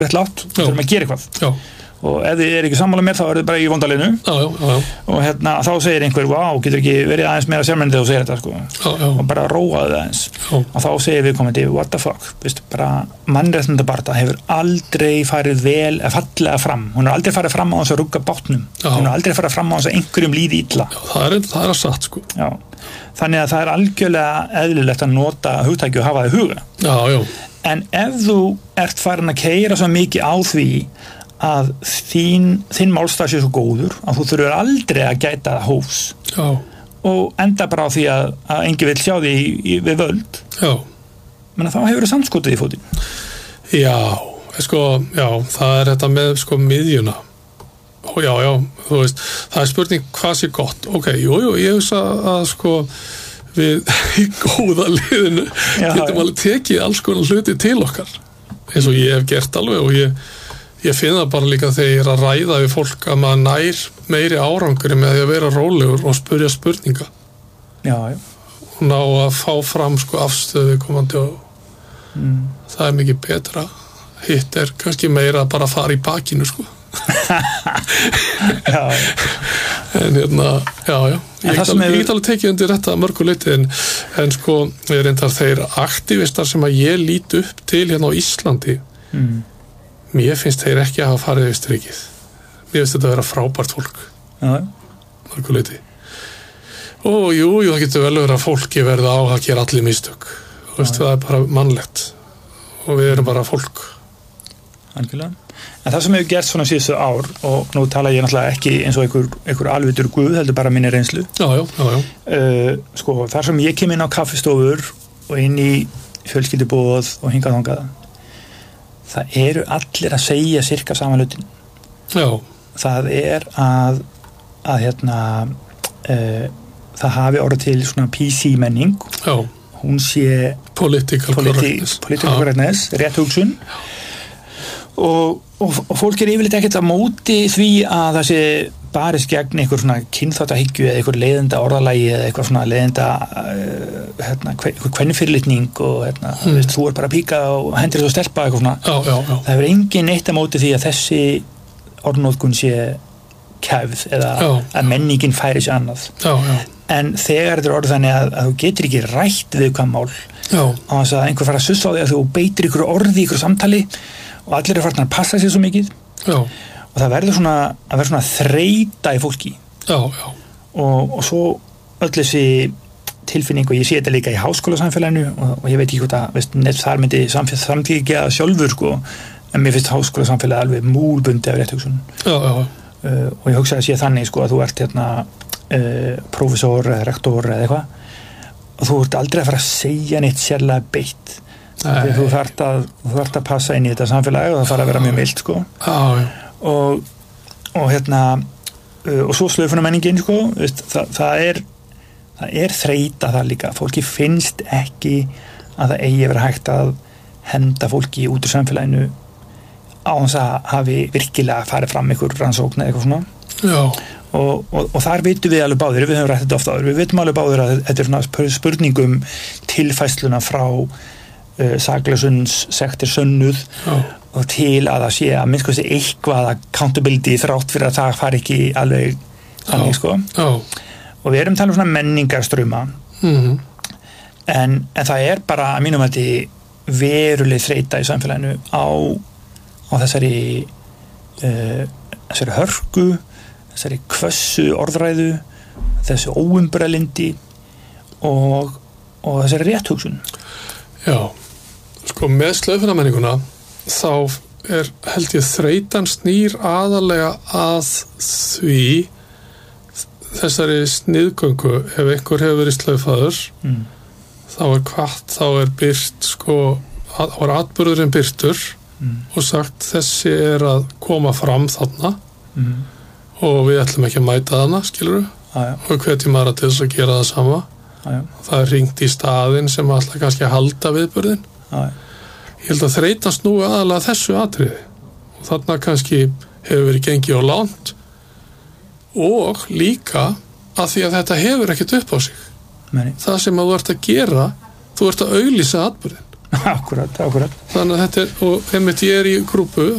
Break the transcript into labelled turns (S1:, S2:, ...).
S1: rétt látt, við þurfum að gera eitthvað.
S2: Já.
S1: Og ef þið ekki sammála mér þá þið bara í vondalinu.
S2: Já.
S1: Og þá segir einhver, getur ekki verið aðeins meira sjálfmennið þegar þú segir þetta, sko.
S2: Já.
S1: Og bara róaði það aðeins. Og þá segir við komandi, what the fuck, veistu, bara mannréttindabaráttan hefur aldrei farið fallega fram. Hún har aldrei farið fram á þess að rugga bátnum. Hún har aldrei farið fram á þess að einhverjum líði illa.
S2: Já, það er að satt, sko.
S1: Já. Þannig að það er algjörlega eðlilegt að nota hugtæki og hafa það í huga.
S2: Já.
S1: En ef þú ert farin að keyra svo mikið á því að þinn málstað sé svo góður að þú þurfur aldrei að gæta hófs.
S2: Já.
S1: Og enda bara á því að enginn vill sjá því við völd.
S2: Já.
S1: Menn þá hefur það samskotið í fótinn.
S2: Já, það er þetta með miðjuna. Og já, þú veist, það er spurning hvað sé gott. Ok, ég hugsa að við í góða liðinu getum alveg tekið alls konar hluti til okkar. Eins og ég hef gert alveg og ég finn það bara líka þegar ég er að ræða við fólk að maður nær meiri árangri með því að vera rólegur og spyrja spurninga.
S1: Já.
S2: Og ná að fá fram afstöðu komandi og það er mikið betra. Hitt er kannski meira að bara fara í bakinu,
S1: Já.
S2: En ég get alveg tekið undir þetta mörgu leyti en ég reyndar þeir aktivistar sem að ég lít upp til hérna á Íslandi mér finnst þeir ekki að hafa farið yfir strikið. Mér finnst þetta að vera frábært fólk.
S1: Já.
S2: Mörgu leyti. Og það getur vel verið að fólki verða á að gera allir mistök. Það er bara mannlegt. Og við erum bara fólk.
S1: Algjörlega. En það sem hefur gert svona síðustu ár, og nú tala ég náttúrulega ekki eins og einhver alvitur guð, heldur bara minni reynslu.
S2: Já.
S1: Þar sem ég kem inn á kaffistofur og inn í fjölskylduboð og hingað þangað, það eru allir að segja sirka saman hlutin.
S2: Já.
S1: Það er að það hafi orðið til svona PC menning.
S2: Já.
S1: Hún sé
S2: political
S1: correctness, rétt hugsun. Og fólk yfirleitt ekkert að móti því að það sé barist gegn einhver svona kynþáttahyggju eða einhver leiðenda orðalagi eða eitthvað svona leiðenda kvennfyrirlitning og þú er bara að píka og hendur þú stelpa eitthvað svona.
S2: Já.
S1: Það hefur engin eitt að móti því að þessi orðnotkun sé kæfð eða að menningin færi sér annað.
S2: Já.
S1: En þegar þetta er orðið þannig að þú getur ekki rætt viðkvæm mál á þess að einhver fara að sussa á því að þú beitir ykkur orði í ykkur samtali og allir eru farin að passa sér svo mikið.
S2: Já.
S1: Og það verður svona þreyta í fólki.
S2: Já.
S1: Og svo öll þessi tilfinning, og ég sé þetta líka í háskólasamfélaginu og ég veit ekki hvort að þar myndi samtíkja sjálfur en mér finnst háskólasamfélagi alveg múlbundi af rétt hugsun.
S2: Já.
S1: Og ég hugsa að sé þannig að þú ert prófessor eða rektor eða eitthvað og þú ert aldrei að fara að segja neitt sérlega beitt. Þegar þú þarft að passa inn í þetta samfélagi og það fara að vera mjög mild og svo slöfunarmenningin það er þreyta það líka. Fólki finnst ekki að það eigi að vera hægt að henda fólki út úr samfélaginu á þess að hafi virkilega farið fram einhver rannsókn eða eitthvað svona.
S2: Já.
S1: Og þar vitum við alveg báðir, við höfum rætt þetta ofta áður, við vitum alveg báðir að þetta er svona spurningum tilfærsluna frá saklausuns sektir sönnuð og til að það sé að minnst eitthvað accountability þrátt fyrir að það fari ekki alveg þannig og við erum talað um svona menningarstruma en það er bara að mínum að þetta veruleg þreyta í samfélaginu á þessari hörku, þessari hvössu orðræðu, þessi óumbrælindi og þessari rétthugsun.
S2: Já, með slöfunarmenninguna þá held ég þreytan snýr aðalega að því þessari sniðgöngu ef einhver hefur verið slöfaður þá er byrt þá er atburðurinn byrtur og sagt þessi er að koma fram þarna og við ætlum ekki að mæta þarna, skilurðu og hvetjum aðra til þess að gera það sama það er hringt í staðinn sem alltaf kannski að halda viðburðin ég held að þreytan snúi aðalega þessu atriði og þarna kannski hefur verið gengið á langt og líka að því að þetta hefur ekkert upp á sig það sem að þú ert að gera þú ert að auglýsa atburðin
S1: Akkurat.
S2: Þannig að þetta og einmitt ég í grúpu